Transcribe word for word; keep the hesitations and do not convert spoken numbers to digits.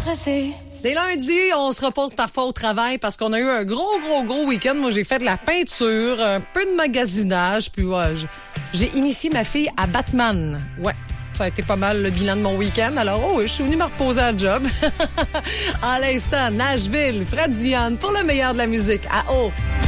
pressé. C'est lundi, on se repose parfois au travail parce qu'on a eu un gros, gros, gros week-end. Moi, j'ai fait de la peinture, un peu de magasinage, puis ouais, j'ai initié ma fille à Batman. Ouais. Ça a été pas mal le bilan de mon week-end. Alors, oh, je suis venue me reposer à job. À l'instant, Nashville, Fred Diane pour le meilleur de la musique. À haut.